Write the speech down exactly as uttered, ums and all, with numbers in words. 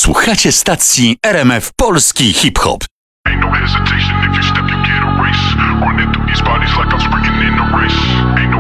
Słuchacie stacji R M F Polski Hip-Hop. Ain't no hesitation, if you step you get erased. Running through these bodies like I'm sprinting in a race. Ain't